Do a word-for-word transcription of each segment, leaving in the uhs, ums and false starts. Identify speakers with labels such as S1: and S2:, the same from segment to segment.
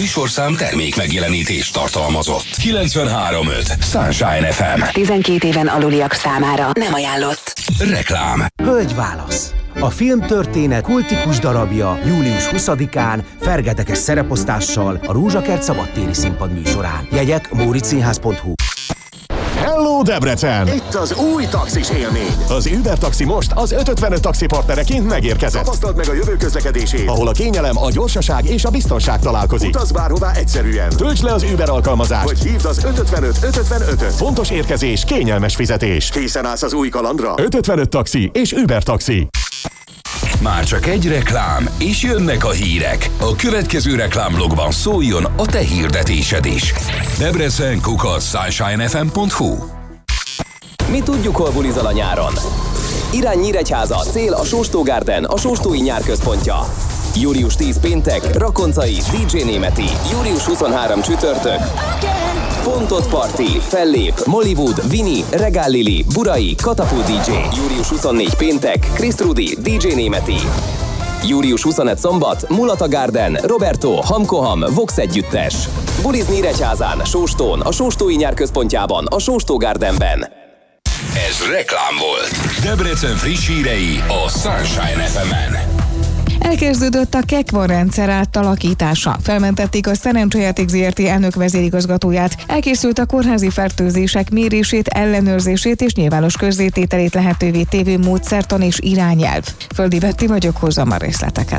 S1: műsorszám termék megjelenítést tartalmazott. kilencvenhárom öt Sunshine ef em.
S2: tizenkét éven aluliak számára nem ajánlott.
S1: Reklám.
S3: Hölgyválasz. A filmtörténet kultikus darabja július huszadikán fergeteges szereposztással a Rózsakert szabadtéri színpad műsorán. Jegyek móricszínház pont hu.
S4: Hello Debrecen!
S5: Itt az új taxis élmény.
S4: Az Uber Taxi most az ötszázötvenöt taxi partnereként megérkezett.
S5: Tapasztald meg a jövő közlekedését,
S4: ahol a kényelem, a gyorsaság és a biztonság találkozik.
S5: Utazz bárhová egyszerűen.
S4: Töltsd le az Uber alkalmazást,
S5: vagy hívd az ötszázötvenöt ötszázötvenöt-öt.
S4: Fontos érkezés, kényelmes fizetés.
S5: Készen állsz az új kalandra?
S4: ötszázötvenöt Taxi és Uber Taxi.
S1: Már csak egy reklám, és jönnek a hírek. A következő reklámblogban szóljon a te hirdetésed is. Debrecen kukac sunshine f m pont hu.
S6: Mi tudjuk, hol bulizol a nyáron. Irány Nyíregyháza, cél a Sóstó Garden, a Sóstói nyárközpontja. július tíz péntek, Rakoncai, dé dzsé Németi. július huszonhárom csütörtök, Pontot Party, fellép Mollywood, Vini, Regál Lili, Burai, Katapult dé dzsé. július huszonnégy péntek, Chris Rudi, dé dzsé Németi. július huszonöt szombat, Mulata Garden, Roberto, Hamkoham, Vox együttes. Buliz Nyíregyházán, Sóstón, a Sóstói nyárközpontjában, a Sóstó Gardenben.
S1: Ez reklám volt. Debrecen friss hírei a Sunshine ef em-en.
S7: Elkezdődött a Kekva rendszer átalakítása. Felmentették a Szerencsejáték zé er té elnök vezérigazgatóját. Elkészült a kórházi fertőzések mérését, ellenőrzését és nyilvános közzétételét lehetővé tévő módszertan és irányelv. Földi Betti vagyok, hozzam a részleteket.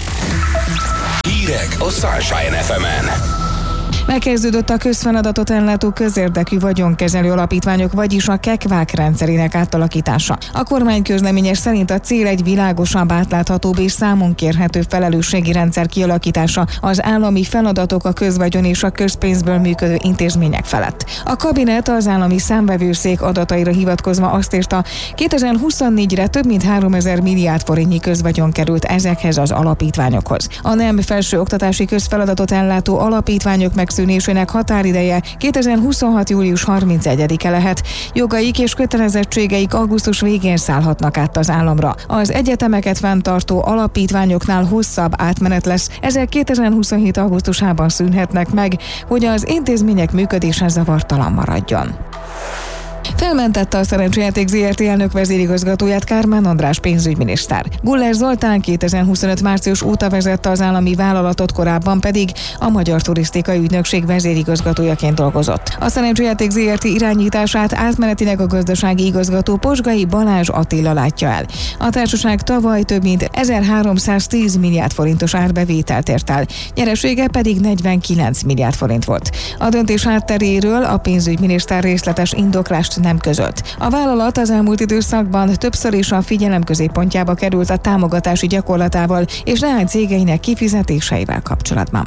S1: Hírek a Sunshine ef em-en.
S7: Megkezdődött a közfeladatot ellátó közérdekű vagyonkezelő alapítványok, vagyis a kekvák rendszerének átalakítása. A kormány közleménye szerint a cél egy világosabb, átláthatóbb és számon kérhető felelősségi rendszer kialakítása az állami feladatok, a közvagyon és a közpénzből működő intézmények felett. A kabinet az állami számvevőszék adataira hivatkozva azt írta, kétezer-huszonnégyre több mint háromezer milliárd forintnyi közvagyon került ezekhez az alapítványokhoz. A nem felsőoktatási közfeladatot ellátó alapítványok megszűnésének határideje kétezer-huszonhat július harmincegyedike lehet. Jogaik és kötelezettségeik augusztus végén szállhatnak át az államra. Az egyetemeket fenntartó alapítványoknál hosszabb átmenet lesz. Ezek kétezer-huszonhét augusztusában szűnhetnek meg, hogy az intézmények működése zavartalan maradjon. Felmentette a Szerencsejáték zé er té elnök vezérigazgatóját Kármán András pénzügyminiszter. Guller Zoltán kétezer-huszonöt március óta vezette az állami vállalatot, korábban pedig a Magyar Turisztikai Ügynökség vezérigazgatójaként dolgozott. A Szerencsejáték zé er té irányítását átmenetileg a gazdasági igazgató Posgai Balázs Attila látja el. A társaság tavaly több mint ezerháromszáztíz milliárd forintos árbevételt ért el, nyeresége pedig negyvenkilenc milliárd forint volt. A döntés hátteréről a pénzügyminiszter részletes indoklást nem közölt. A vállalat az elmúlt időszakban többször is a figyelem középpontjába került a támogatási gyakorlatával és leány cégeinek kifizetéseivel kapcsolatban.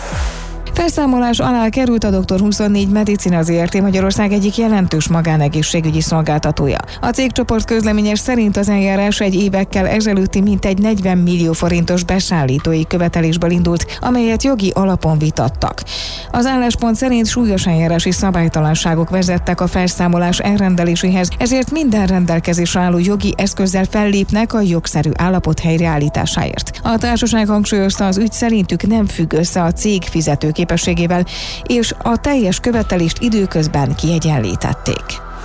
S7: Felszámolás alá került a doktor huszonnégy Medicina zé er té Magyarország egyik jelentős magánegészségügyi szolgáltatója. A cégcsoport közleménye szerint az eljárás egy évekkel ezelőtti mintegy negyven millió forintos beszállítói követelésből indult, amelyet jogi alapon vitattak. Az álláspont szerint súlyos eljárási szabálytalanságok vezettek a felszámolás elrendeléséhez, ezért minden rendelkezésre álló jogi eszközzel fellépnek a jogszerű állapot helyreállításáért. A társaság hangsúlyozta, az ügy szerintük nem függ össze a cég fizetőképességével, és a teljes követelést időközben kiegyenlítették.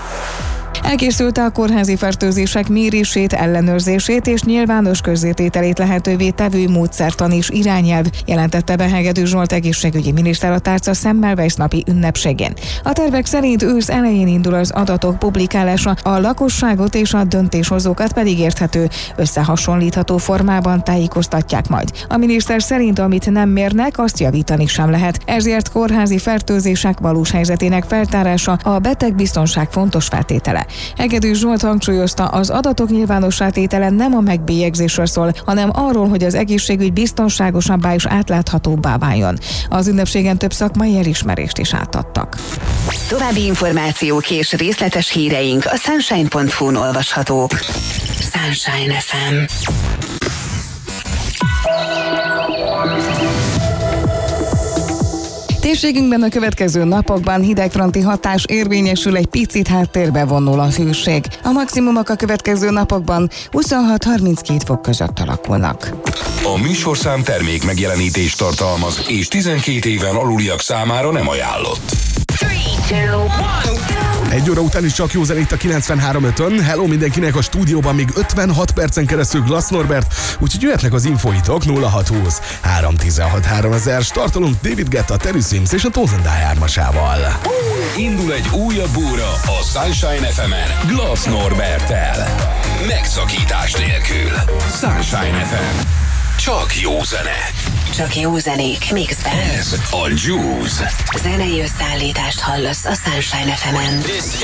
S7: Elkészült a kórházi fertőzések mérését, ellenőrzését és nyilvános közzétételét lehetővé tevő módszertan és irányelv, jelentette be Hegedű Zsolt egészségügyi miniszter a tárca Semmelweis napi ünnepségén. A tervek szerint ősz elején indul az adatok publikálása, a lakosságot és a döntéshozókat pedig érthető, összehasonlítható formában tájékoztatják majd. A miniszter szerint, amit nem mérnek, azt javítani sem lehet, ezért kórházi fertőzések valós helyzetének feltárása a betegbiztonság fontos feltétele. Hegedű Zsolt hangsúlyozta, az adatok nyilvánossá tétele nem a megbélyegzésről szól, hanem arról, hogy az egészségügy biztonságosabbá és átláthatóbbá váljon. Az ünnepségen több szakmai elismerést is átadtak.
S2: További információk és részletes híreink a sunshine pont hu-n olvashatók. Sunshine ef em.
S7: Térség Térségünkben a következő napokban hidegfronti hatás érvényesül, egy picit háttérbe vonul a hőség. A maximumok a következő napokban huszonhat-harminckét fok között alakulnak.
S1: A műsorszám termék megjelenítést tartalmaz, és tizenkét éven aluliak számára nem ajánlott.
S8: Egy óra után is csak jó zenét a kilencvenhárom ötön. Hello mindenkinek, a stúdióban még ötvenhat percen keresztül Glass Norbert, úgyhogy jöhetnek az infoitok. Nulla hat húsz három tizenhat háromezer. Startolunk David Guetta, Terry Sims és a Thousand Die hármasával.
S1: Indul egy újabb óra a Sunshine ef emen Glass Norberttel. Megszakítás nélkül. Sunshine ef em. Csak jó zene.
S2: Csak jó zenék mixben.
S1: Ez a Juice.
S2: Zenei összeállítást hallasz a Sunshine ef emen.